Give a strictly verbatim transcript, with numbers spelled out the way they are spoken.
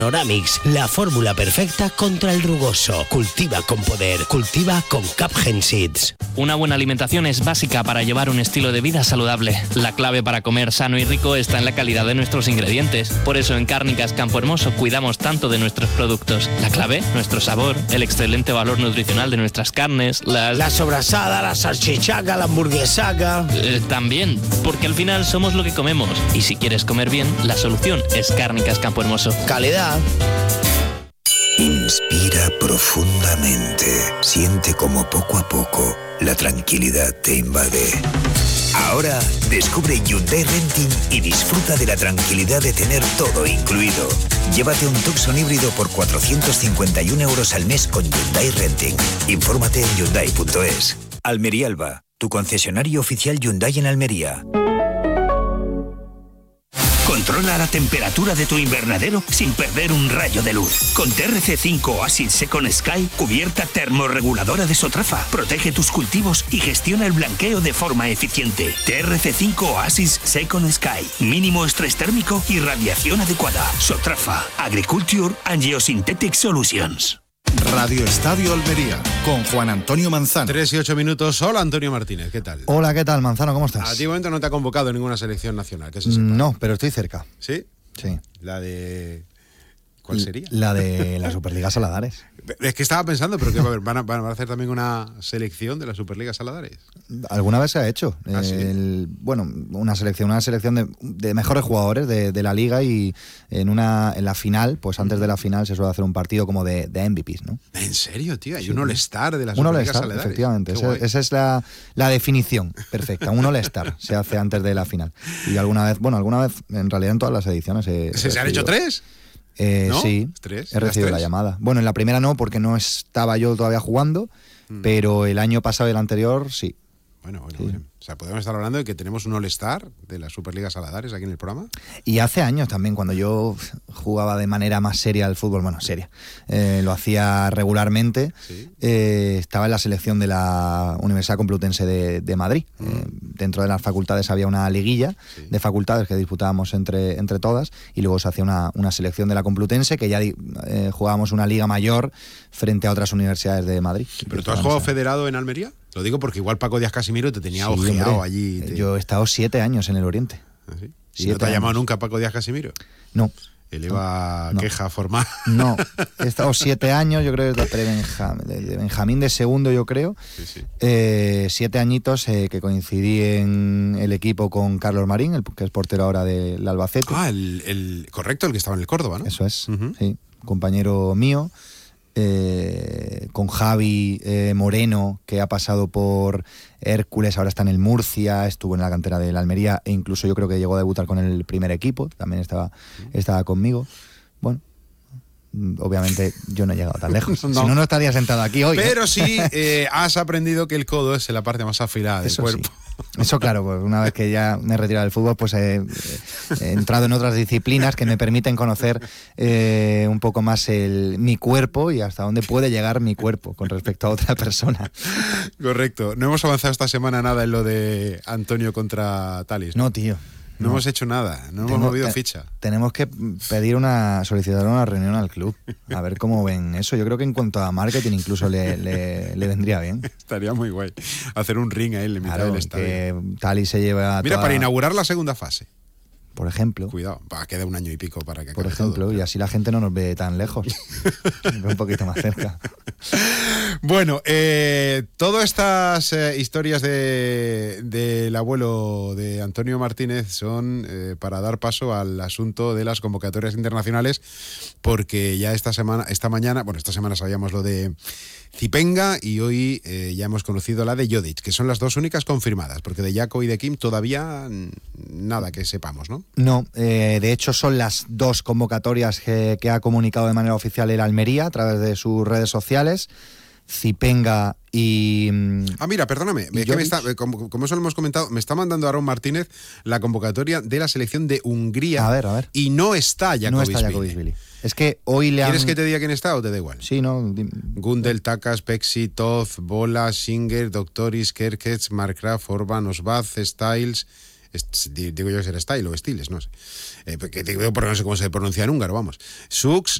Oramix, la fórmula perfecta contra el rugoso. Cultiva con poder, cultiva con Capgen Seeds. Una buena alimentación es básica para llevar un estilo de vida saludable. La clave para comer sano y rico está en la calidad de nuestros ingredientes. Por eso en Cárnicas Campo Hermoso cuidamos tanto de nuestros productos. La clave, nuestro sabor, el excelente valor nutricional de nuestras carnes, las... La sobrasada, la salchichaca, la hamburguesaca... Eh, también, porque al final somos lo que comemos. Y si quieres comer bien, la solución es Cárnicas Campo Hermoso. Calidad. Inspira profundamente. Siente como poco a poco la tranquilidad te invade. Ahora descubre Hyundai Renting y disfruta de la tranquilidad de tener todo incluido. Llévate un Tucson híbrido por cuatrocientos cincuenta y un euros al mes con Hyundai Renting. Infórmate en Hyundai punto es. Almería Alba, tu concesionario oficial Hyundai en Almería. Controla la temperatura de tu invernadero sin perder un rayo de luz. Con T R C cinco Oasis Second Sky, cubierta termorreguladora de Sotrafa. Protege tus cultivos y gestiona el blanqueo de forma eficiente. T R C cinco Oasis Second Sky. Mínimo estrés térmico y radiación adecuada. Sotrafa. Agriculture and Geosynthetic Solutions. Radio Estadio Almería, con Juan Antonio Manzano. Tres y ocho minutos. Hola, Antonio Martínez, ¿qué tal? Hola, ¿qué tal, Manzano? ¿Cómo estás? A ti, de momento, no te ha convocado ninguna selección nacional, que se sepa. No, pero estoy cerca. ¿Sí? Sí. La de... ¿Cuál sería? La de la Superliga Saladares. Es que estaba pensando, pero que a ver, van, a, van a hacer también una selección de la Superliga Saladares. Alguna vez se ha hecho. ¿Ah, sí? El, bueno, una selección, una selección de, de mejores jugadores de, de la liga, y en una en la final, pues antes de la final se suele hacer un partido como de, de M V Pes, ¿no? ¿En serio, tío? Hay Sí. un All-Star de la Un Superliga All-Star, Saladares. efectivamente. Qué Esa, guay. esa es la, la definición perfecta. Un All-Star se hace antes de la final. Y alguna vez, bueno, alguna vez, en realidad en todas las ediciones... he- ¿Se, he ¿Se han hecho recibido- tres? Eh, ¿No? Sí, ¿Tres? he recibido ¿Las la tres? llamada. Bueno, en la primera no, porque no estaba yo todavía jugando, Mm. pero el año pasado y el anterior sí. Bueno, bueno, Sí. bueno. O sea, podemos estar hablando de que tenemos un All-Star de la Superliga Saladares aquí en el programa. Y hace años también, cuando yo jugaba de manera más seria al fútbol, bueno, seria, eh, lo hacía regularmente, Sí. eh, estaba en la selección de la Universidad Complutense de, de Madrid. Mm. Eh, dentro de las facultades había una liguilla Sí. de facultades que disputábamos entre, entre todas, y luego se hacía una, una selección de la Complutense, que ya di- eh, jugábamos una liga mayor frente a otras universidades de Madrid. ¿Pero tú has jugado federado en Almería? Lo digo porque igual Paco Díaz Casimiro te tenía Sí, ojeado hombre. allí. Te... Yo he estado siete años en el Oriente. ¿Ah, sí? ¿Y Siete no te ha llamado años. nunca Paco Díaz Casimiro? No. Eleva No. queja formal. No, he estado siete años, yo creo, desde Benjamín, de Benjamín de segundo, yo creo. Sí, sí. Eh, siete añitos eh, que coincidí en el equipo con Carlos Marín, el, que es portero ahora del Albacete. Ah, el, el correcto, el que estaba en el Córdoba, ¿no? Eso es, Ujú. sí, compañero mío. Eh, con Javi eh, Moreno, que ha pasado por Hércules, ahora está en el Murcia, estuvo en la cantera del Almería, e incluso yo creo que llegó a debutar con el primer equipo, también estaba, estaba conmigo. Bueno, obviamente yo no he llegado tan lejos. No. Si no, no estaría sentado aquí hoy. ¿eh? Pero sí eh, has aprendido que el codo es la parte más afilada del Eso cuerpo. sí. Eso claro, pues una vez que ya me he retirado del fútbol, pues he, he entrado en otras disciplinas que me permiten conocer eh, un poco más el, mi cuerpo y hasta dónde puede llegar mi cuerpo con respecto a otra persona. Correcto. No hemos avanzado esta semana nada en lo de Antonio contra Talis. No, tío. No, hemos hecho nada, no hemos Tengo- movido te- ficha. Tenemos que pedir una, solicitar una reunión al club, a ver cómo ven eso. Yo creo que en cuanto a marketing incluso le, le, le vendría bien. Estaría muy guay. Hacer un ring ahí en la mitad Claro, del estadio. que Tali se lleva Mira, toda- para inaugurar la segunda fase. por ejemplo. Cuidado, va, queda un año y pico para que Por acabe ejemplo, todo. y así la gente no nos ve tan lejos, nos ve un poquito más cerca. Bueno, eh, todas estas eh, historias de del abuelo de Antonio Martínez son eh, para dar paso al asunto de las convocatorias internacionales, porque ya esta semana, esta mañana, bueno, esta semana sabíamos lo de Zipenga y hoy eh, ya hemos conocido la de Jodic, que son las dos únicas confirmadas, porque de Jaco y de Kim todavía mm, nada que sepamos, ¿no? No, eh, de hecho son las dos convocatorias que, que ha comunicado de manera oficial el Almería a través de sus redes sociales. Zipenga y... Ah, mira, perdóname, es que me está, como, como eso lo hemos comentado, me está mandando Aaron Martínez la convocatoria de la selección de Hungría. A ver, a ver. Y no está Jakovic. No está Jakovic. Es que hoy le han... ¿Quieres que te diga quién está o te da igual? Sí, ¿no? Gundel, Takas, Pexi, Toth, Bola, Singer, Doctoris, Kerkets, Markgraf, Orban, Osbaz, Styles, digo yo que será Style o Stiles, no sé. Eh, porque digo porque no sé cómo se pronuncia en húngaro, vamos. Sux